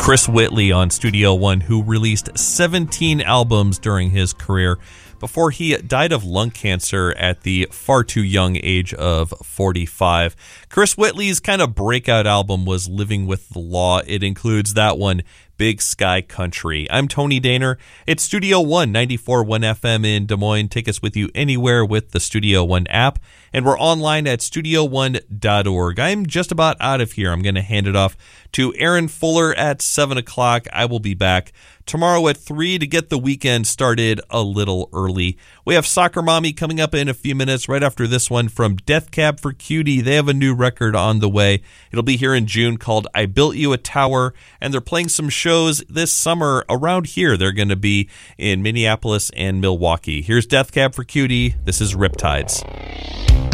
Chris Whitley on Studio One, who released 17 albums during his career before he died of lung cancer at the far too young age of 45. Chris Whitley's kind of breakout album was Living with the Law. It includes that one, Big Sky Country. I'm Tony Daner. It's Studio One, 94.1 FM in Des Moines. Take us with you anywhere with the Studio One app. And we're online at studio1.org. I'm just about out of here. I'm going to hand it off to Aaron Fuller at 7 o'clock. I will be back tomorrow at 3 to get the weekend started a little early. We have Soccer Mommy coming up in a few minutes right after this one from Death Cab for Cutie. They have a new record on the way. It'll be here in June called I Built You a Tower, and they're playing some shows this summer around here. They're going to be in Minneapolis and Milwaukee. Here's Death Cab for Cutie. This is Riptides.